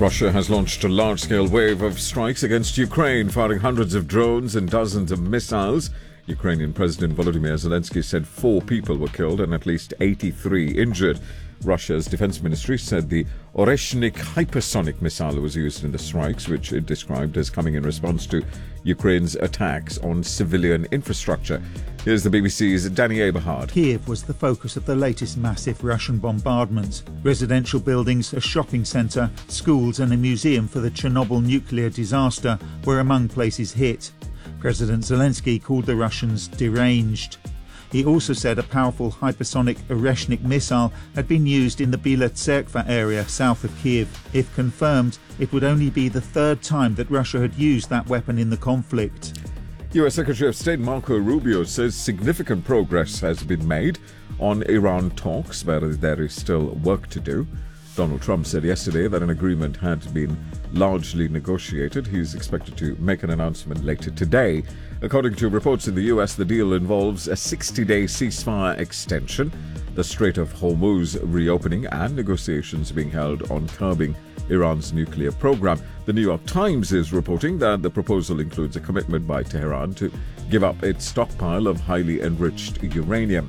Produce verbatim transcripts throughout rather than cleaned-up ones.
Russia has launched a large-scale wave of strikes against Ukraine, firing hundreds of drones and dozens of missiles. Ukrainian President Volodymyr Zelensky said four people were killed and at least eighty-three injured. Russia's defense ministry said the Oreshnik hypersonic missile was used in the strikes, which it described as coming in response to Ukraine's attacks on civilian infrastructure. Here's the B B C's Danny Aberhard. Kiev was the focus of the latest massive Russian bombardment. Residential buildings, a shopping centre, schools and a museum for the Chernobyl nuclear disaster were among places hit. President Zelensky called the Russians deranged. He also said a powerful hypersonic Oreshnik missile had been used in the Bila Tserkva area south of Kiev. If confirmed, it would only be the third time that Russia had used that weapon in the conflict. U S Secretary of State Marco Rubio says significant progress has been made on Iran talks, but there is still work to do. Donald Trump said yesterday that an agreement had been largely negotiated. He is expected to make an announcement later today. According to reports in the U S, the deal involves a sixty-day ceasefire extension, the Strait of Hormuz reopening, and negotiations being held on curbing Iran's nuclear program. The New York Times is reporting that the proposal includes a commitment by Tehran to give up its stockpile of highly enriched uranium.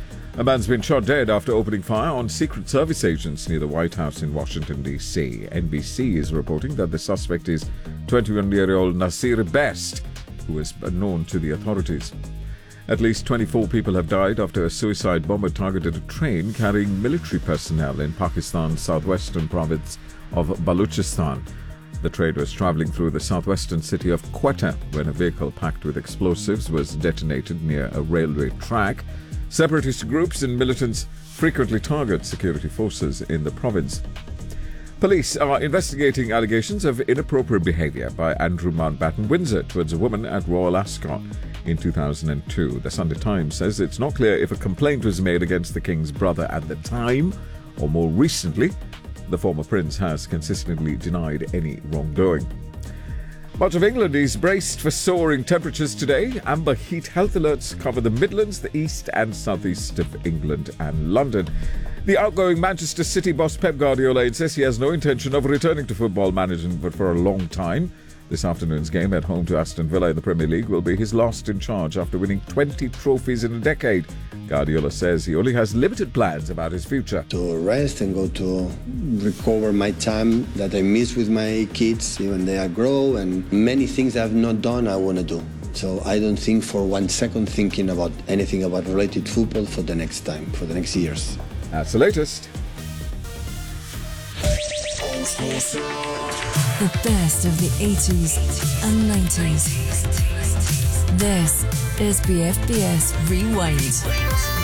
A man's been shot dead after opening fire on Secret Service agents near the White House in Washington, D C N B C is reporting that the suspect is twenty-one-year-old Nasir Best, who is known to the authorities. At least twenty-four people have died after a suicide bomber targeted a train carrying military personnel in Pakistan's southwestern province of Balochistan. The train was travelling through the southwestern city of Quetta when a vehicle packed with explosives was detonated near a railway track. Separatist groups and militants frequently target security forces in the province. Police are investigating allegations of inappropriate behaviour by Andrew Mountbatten Windsor towards a woman at Royal Ascot in two thousand two. The Sunday Times says it's not clear if a complaint was made against the King's brother at the time or more recently. The former prince has consistently denied any wrongdoing. Much of England is braced for soaring temperatures today. Amber heat health alerts cover the Midlands, the east and southeast of England and London. The outgoing Manchester City boss Pep Guardiola says he has no intention of returning to football management for a long time. This afternoon's game at home to Aston Villa in the Premier League will be his last in charge after winning twenty trophies in a decade. Guardiola says he only has limited plans about his future. To rest and go to recover my time that I miss with my kids, even they are grow, and many things I have not done I want to do. So I don't think for one second thinking about anything about related football for the next time, for the next years. That's the latest. The best of the eighties and nineties. This is B F B S Rewind.